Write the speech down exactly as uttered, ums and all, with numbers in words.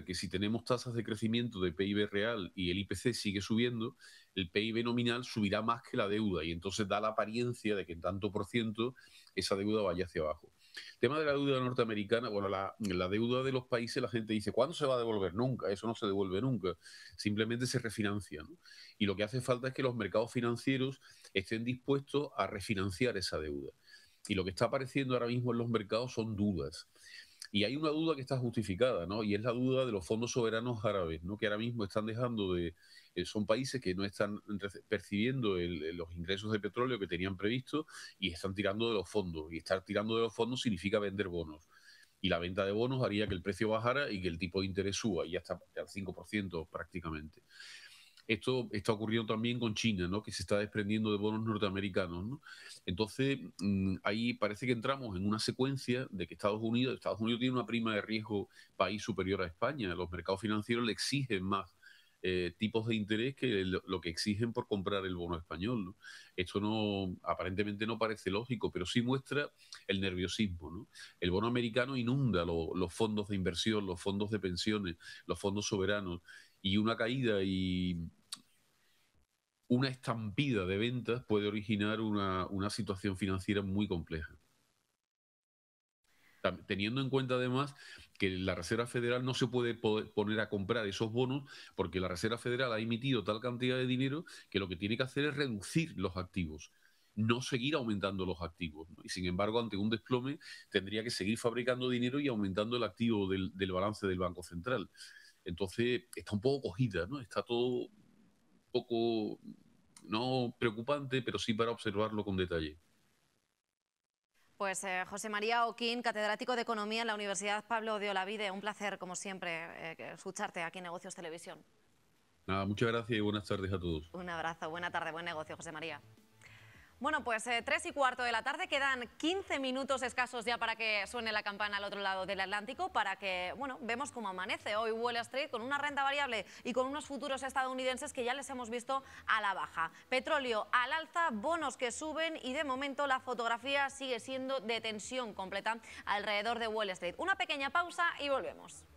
que si tenemos tasas de crecimiento de P I B real y el I P C sigue subiendo, el P I B nominal subirá más que la deuda y entonces da la apariencia de que en tanto por ciento esa deuda vaya hacia abajo. El tema de la deuda norteamericana, bueno, la, la deuda de los países, la gente dice, ¿cuándo se va a devolver? Nunca, eso no se devuelve nunca, simplemente se refinancia, ¿no? Y lo que hace falta es que los mercados financieros estén dispuestos a refinanciar esa deuda. Y lo que está apareciendo ahora mismo en los mercados son dudas. Y hay una duda que está justificada, ¿no? Y es la duda de los fondos soberanos árabes, ¿no? Que ahora mismo están dejando de... Eh, son países que no están percibiendo el, los ingresos de petróleo que tenían previsto y están tirando de los fondos. Y estar tirando de los fondos significa vender bonos. Y la venta de bonos haría que el precio bajara y que el tipo de interés suba, y hasta al cinco por ciento prácticamente. Esto está ocurriendo también con China, ¿no? Que se está desprendiendo de bonos norteamericanos, ¿no? Entonces, mmm, ahí parece que entramos en una secuencia de que Estados Unidos, Estados Unidos tiene una prima de riesgo país superior a España. Los mercados financieros le exigen más eh, tipos de interés que lo, lo que exigen por comprar el bono español, ¿no? Esto no, aparentemente no parece lógico, pero sí muestra el nerviosismo, ¿no? El bono americano inunda lo, los fondos de inversión, los fondos de pensiones, los fondos soberanos, y una caída y una estampida de ventas puede originar una, una situación financiera muy compleja. Teniendo en cuenta además que la Reserva Federal no se puede poner a comprar esos bonos porque la Reserva Federal ha emitido tal cantidad de dinero que lo que tiene que hacer es reducir los activos, no seguir aumentando los activos, ¿no? Y sin embargo, ante un desplome, tendría que seguir fabricando dinero y aumentando el activo del, del balance del Banco Central. Entonces, está un poco cogida, ¿no? Está todo un poco, no preocupante, pero sí para observarlo con detalle. Pues eh, José María Oquín, catedrático de Economía en la Universidad Pablo de Olavide. Un placer, como siempre, eh, escucharte aquí en Negocios Televisión. Nada, muchas gracias y buenas tardes a todos. Un abrazo, buena tarde, buen negocio, José María. Bueno, pues eh, tres y cuarto de la tarde, quedan quince minutos escasos ya para que suene la campana al otro lado del Atlántico, para que, bueno, vemos cómo amanece hoy Wall Street con una renta variable y con unos futuros estadounidenses que ya les hemos visto a la baja. Petróleo al alza, bonos que suben y de momento la fotografía sigue siendo de tensión completa alrededor de Wall Street. Una pequeña pausa y volvemos.